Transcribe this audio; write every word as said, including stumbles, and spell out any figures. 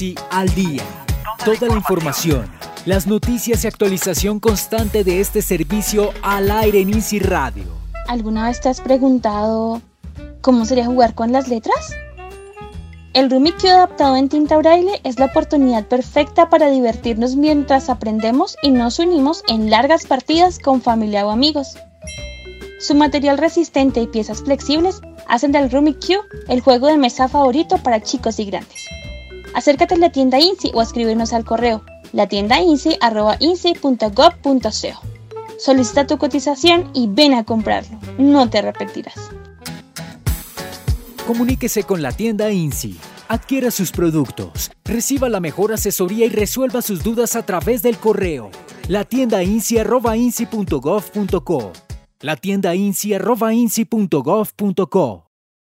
INSI al día. Toda la información, las noticias y actualización constante de este servicio al aire en INSI Radio. ¿Alguna vez te has preguntado cómo sería jugar con las letras? El Rummikub adaptado en tinta braille es la oportunidad perfecta para divertirnos mientras aprendemos y nos unimos en largas partidas con familia o amigos. Su material resistente y piezas flexibles hacen del Rummikub el juego de mesa favorito para chicos y grandes. Acércate a la tienda INSI o escríbenos al correo latiendainsi arroba insi punto gob punto co. Solicita tu cotización y ven a comprarlo, no te arrepentirás. Comuníquese con la tienda INSI, adquiera sus productos, reciba la mejor asesoría y resuelva sus dudas a través del correo latiendainsi arroba insi punto gob punto co. latiendainsi arroba insi punto gob punto co.